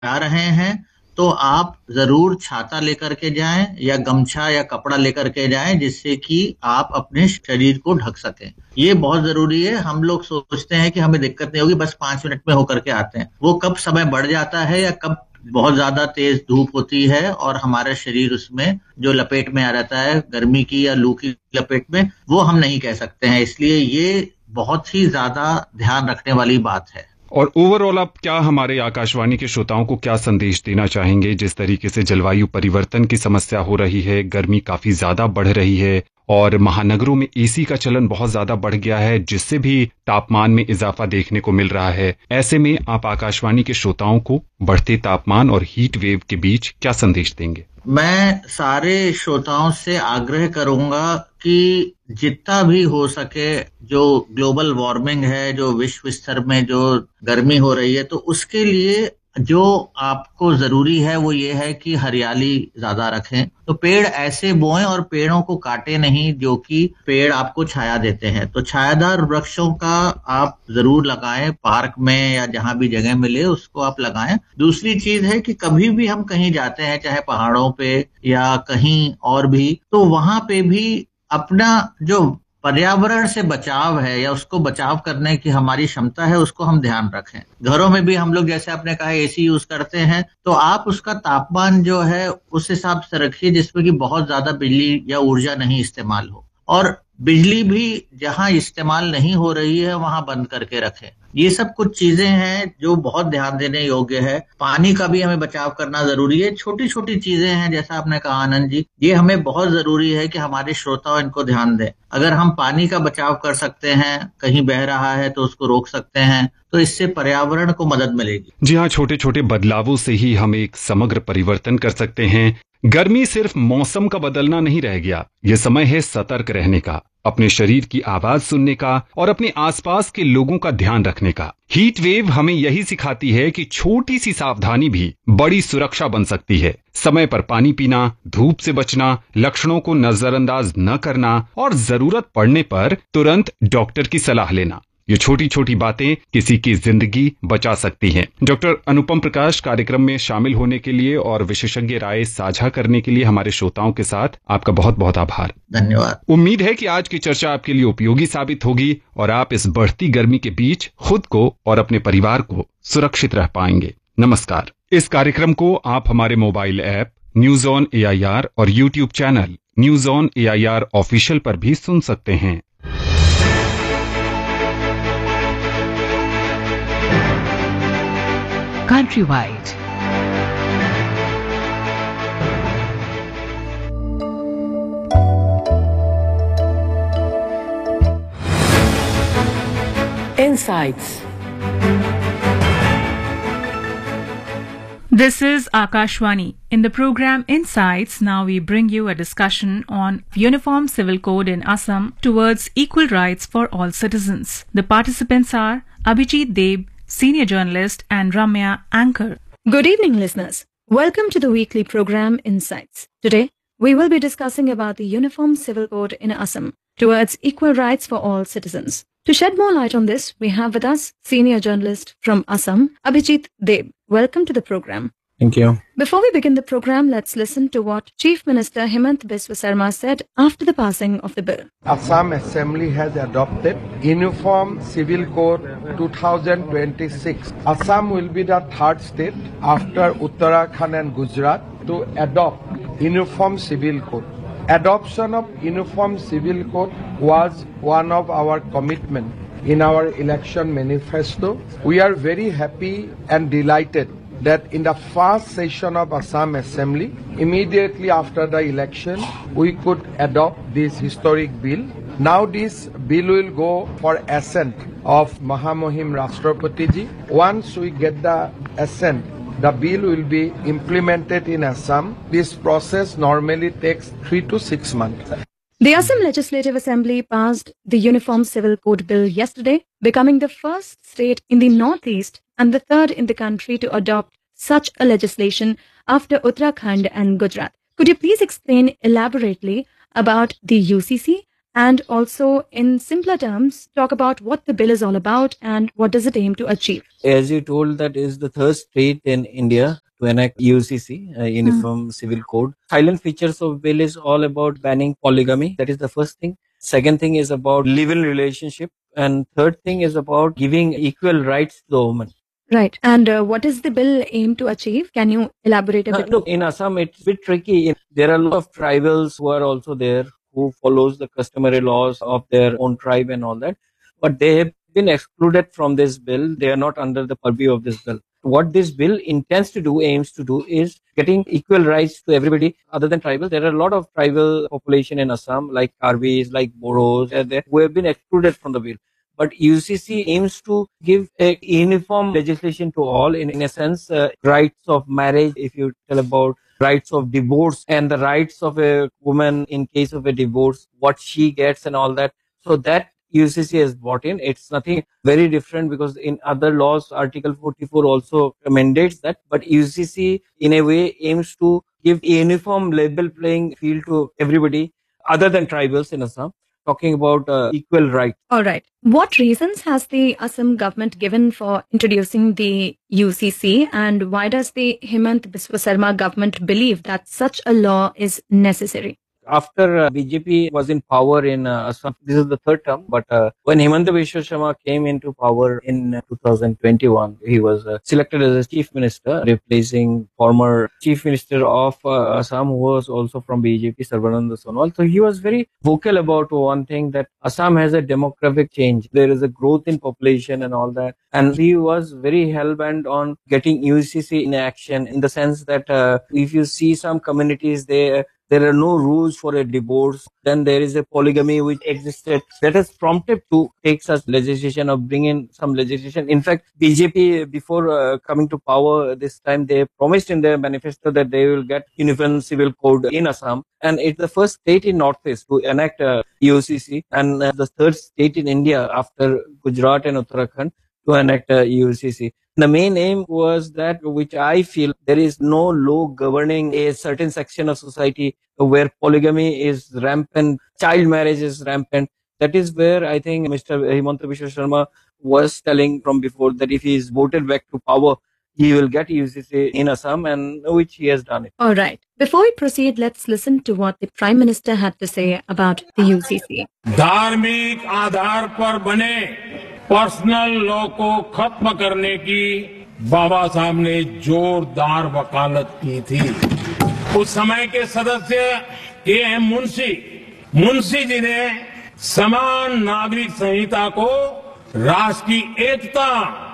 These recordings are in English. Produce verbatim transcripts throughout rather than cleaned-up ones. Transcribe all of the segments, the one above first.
जा रहे हैं तो आप जरूर छाता लेकर के जाएं या गमछा या कपड़ा लेकर के जाएं, जिससे कि आप अपने शरीर को ढक सकें। ये बहुत जरूरी है। हम लोग सोचते हैं कि हमें दिक्कत नहीं होगी, बस पांच मिनट में होकर के आते हैं। वो कब समय बढ़ जाता है या कब बहुत ज्यादा तेज धूप होती है और हमारा शरीर उसमें जो लपेट में आ रहता है, गर्मी की या लू की लपेट में, वो हम नहीं कह सकते हैं। इसलिए ये बहुत ही ज्यादा ध्यान रखने वाली बात है। और ओवरऑल आप क्या हमारे आकाशवाणी के श्रोताओं को क्या संदेश देना चाहेंगे? जिस तरीके से जलवायु परिवर्तन की समस्या हो रही है, गर्मी काफी ज्यादा बढ़ रही है और महानगरों में एसी का चलन बहुत ज्यादा बढ़ गया है, जिससे भी तापमान में इजाफा देखने को मिल रहा है। ऐसे में आप आकाशवाणी के श्रोताओं को बढ़ते तापमान और हीट वेव के बीच क्या संदेश देंगे? मैं सारे श्रोताओं से आग्रह करूंगा कि जितना भी हो सके, जो ग्लोबल वार्मिंग है, जो विश्व स्तर में जो गर्मी हो रही है, तो उसके लिए जो आपको जरूरी है वो ये है कि हरियाली ज्यादा रखें। तो पेड़ ऐसे बोएं और पेड़ों को काटे नहीं, जो कि पेड़ आपको छाया देते हैं। तो छायादार वृक्षों का आप जरूर लगाएं, पार्क में या जहां भी जगह मिले उसको आप लगाएं। दूसरी चीज है कि कभी भी हम कहीं जाते हैं, चाहे पहाड़ों पे या कहीं और भी, तो वहां पे भी अपना जो पर्यावरण से बचाव है या उसको बचाव करने की हमारी क्षमता है, उसको हम ध्यान रखें। घरों में भी हम लोग, जैसे आपने कहा, एसी यूज करते हैं, तो आप उसका तापमान जो है उस हिसाब से रखिए जिसमें कि बहुत ज्यादा बिजली या ऊर्जा नहीं इस्तेमाल हो। और बिजली भी जहां इस्तेमाल नहीं हो रही है वहां बंद करके रखें। ये सब कुछ चीजें हैं जो बहुत ध्यान देने योग्य है। पानी का भी हमें बचाव करना जरूरी है। छोटी छोटी चीजें हैं, जैसा आपने कहा आनंद जी, ये हमें बहुत जरूरी है कि हमारे श्रोता इनको ध्यान दें। अगर हम पानी का बचाव कर सकते हैं, कहीं बह रहा है तो उसको रोक सकते हैं, तो इससे पर्यावरण को मदद मिलेगी। जी हाँ, छोटे छोटे बदलावों से ही हम एक समग्र परिवर्तन कर सकते हैं। गर्मी सिर्फ मौसम का बदलना नहीं रह गया, ये समय है सतर्क रहने का, अपने शरीर की आवाज सुनने का और अपने आसपास के लोगों का ध्यान रखने का। हीट वेव हमें यही सिखाती है कि छोटी सी सावधानी भी बड़ी सुरक्षा बन सकती है। समय पर पानी पीना, धूप से बचना, लक्षणों को नजरअंदाज न करना और जरूरत पड़ने पर तुरंत डॉक्टर की सलाह लेना, ये छोटी छोटी बातें किसी की जिंदगी बचा सकती हैं। डॉक्टर अनुपम प्रकाश, कार्यक्रम में शामिल होने के लिए और विशेषज्ञ राय साझा करने के लिए हमारे श्रोताओं के साथ आपका बहुत बहुत आभार। धन्यवाद। उम्मीद है कि आज की चर्चा आपके लिए उपयोगी साबित होगी और आप इस बढ़ती गर्मी के बीच खुद को और अपने परिवार को सुरक्षित रह पाएंगे। नमस्कार। इस कार्यक्रम को आप हमारे mobile app news on A I R और YouTube channel news on A I R official पर भी सुन सकते हैं। Countrywide. Insights. This is Akashwani. In the program Insights, now we bring you a discussion on Uniform Civil Code in Assam towards equal rights for all citizens. The participants are Abhijit Deb, senior journalist, and Ramya, anchor. Good evening, listeners. Welcome to the weekly program Insights. Today, we will be discussing about the Uniform Civil Code in Assam towards equal rights for all citizens. To shed more light on this, we have with us senior journalist from Assam, Abhijit Deb. Welcome to the program. Thank you. Before we begin the program, let's listen to what Chief Minister Himant Biswa Sarma said after the passing of the bill. Assam Assembly has adopted Uniform Civil Code twenty twenty-six. Assam will be the third state after Uttarakhand and Gujarat to adopt Uniform Civil Code. Adoption of Uniform Civil Code was one of our commitment in our election manifesto. We are very happy and delighted that in the first session of Assam Assembly, immediately after the election, we could adopt this historic bill. Now this bill will go for assent of Mahamuhim Rashtrapati ji. Once we get the assent, the bill will be implemented in Assam. This process normally takes three to six months. The Assam Legislative Assembly passed the Uniform Civil Code Bill yesterday, becoming the first state in the northeast and the third in the country to adopt such a legislation after Uttarakhand and Gujarat. Could you please explain elaborately about the U C C And also, in simpler terms, talk about what the bill is all about and what does it aim to achieve. As you told, that is the third state in India to enact U C C, uh, Uniform mm. Civil Code. Silent features of bill is all about banning polygamy. That is the first thing. Second thing is about live-in relationship. And third thing is about giving equal rights to the woman. Right. And uh, what is the bill aim to achieve? Can you elaborate a bit? Uh, look, in Assam, it's a bit tricky. There are a lot of tribals who are also there, who follows the customary laws of their own tribe and all that. But they have been excluded from this bill. They are not under the purview of this bill. What this bill intends to do, aims to do, is getting equal rights to everybody other than tribal. There are a lot of tribal population in Assam, like Karbis, like Boros, who have been excluded from the bill. But U C C aims to give a uniform legislation to all, in, in a sense, uh, rights of marriage, if you tell about rights of divorce and the rights of a woman in case of a divorce, what she gets and all that. So that U C C has brought in. It's nothing very different because in other laws, Article forty-four also mandates that. But U C C in a way aims to give a uniform level playing field to everybody other than tribals in Assam. Talking about uh, equal rights. All right. What reasons has the Assam government given for introducing the U C C, and why does the Himant Biswa Sarma government believe that such a law is necessary? After uh, B J P was in power in uh, Assam, this is the third term, but uh, when Himanta Biswa Sarma came into power in uh, two thousand twenty-one, he was uh, selected as a chief minister, replacing former chief minister of uh, Assam, who was also from B J P, Sarbananda Sonowal. So he was very vocal about one thing, that Assam has a demographic change. There is a growth in population and all that. And he was very hell-bent on getting U C C in action, in the sense that uh, if you see some communities, they there are no rules for a divorce. Then there is a polygamy which existed. That has prompted to take such legislation or bring in some legislation. In fact, B J P, before uh, coming to power this time, they promised in their manifesto that they will get Uniform Civil Code in Assam. And it's the first state in Northeast to enact uh, U C C, and uh, the third state in India after Gujarat and Uttarakhand to enact uh, U C C. The main aim was that, which I feel, there is no law governing a certain section of society where polygamy is rampant, child marriage is rampant. That is where I think Mister Himanta Biswa Sarma was telling from before that if he is voted back to power, he will get U C C in Assam, and which he has done it. All right. Before we proceed, let's listen to what the Prime Minister had to say about the U C C. धार्मिक आधार पर बने personal law को खत्म करने की बाबा साहब ने जोरदार वकालत की थी। उस समय के सदस्य के एम मुंशी मुंशी जी ने समान नागरिक संहिता को राष्ट्र की एकता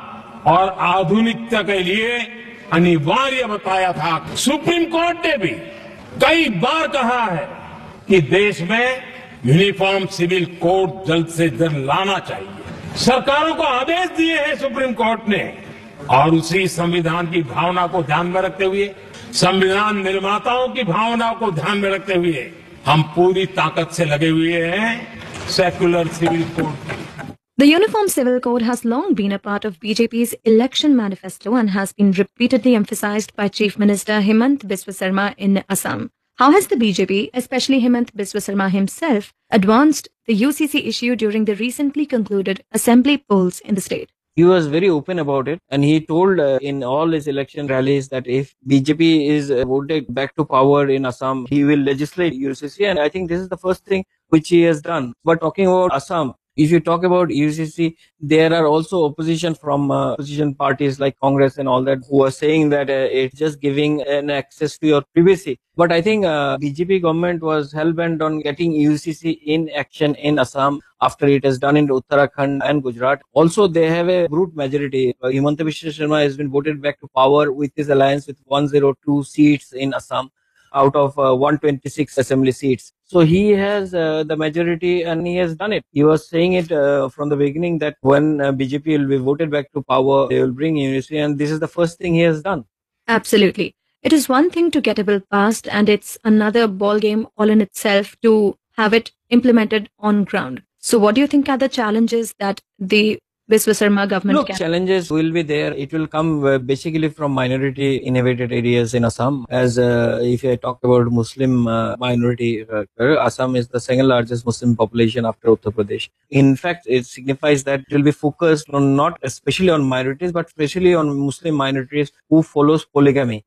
और आधुनिकता के लिए अनिवार्य बताया था। सुप्रीम कोर्ट ने भी कई बार कहा है कि देश में यूनिफॉर्म सिविल कोड जल्द से जल्द लाना चाहिए। सरकारों को आदेश दिए हैं सुप्रीम कोर्ट ने, और उसी संविधान की भावना को ध्यान में रखते हुए, संविधान निर्माताओं की भावना को ध्यान में रखते हुए हम पूरी ताकत से लगे हुए हैं secular civil code. The Uniform Civil Code has long been a part of B J P's election manifesto and has been repeatedly emphasized by Chief Minister Himant Biswa Sarma in Assam. How has the B J P, especially Himant Biswa Sarma himself, advanced the U C C issue during the recently concluded assembly polls in the state? He was very open about it, and he told uh, in all his election rallies that if B J P is uh, voted back to power in Assam, he will legislate U C C, and I think this is the first thing which he has done. But talking about Assam, if you talk about U C C, there are also opposition from uh, opposition parties like Congress and all that who are saying that uh, it's just giving an access to your privacy. But I think uh, B J P government was hell-bent on getting U C C in action in Assam after it has done in Uttarakhand and Gujarat. Also, they have a brute majority. Uh, Himanta Biswa Sarma has been voted back to power with his alliance with one hundred two seats in Assam out of uh, one hundred twenty-six assembly seats. So he has uh, the majority, and he has done it. He was saying it uh, from the beginning that when uh, B J P will be voted back to power, they will bring unity, and this is the first thing he has done. Absolutely. It is one thing to get a bill passed, and it's another ballgame all in itself to have it implemented on ground. So what do you think are the challenges that the Biswa Sarma government Look, can? challenges will be there. It will come uh, basically from minority innovated areas in Assam. As uh, if I talk about Muslim uh, minority, uh, Assam is the second largest Muslim population after Uttar Pradesh. In fact, it signifies that it will be focused on not especially on minorities, but especially on Muslim minorities who follows polygamy.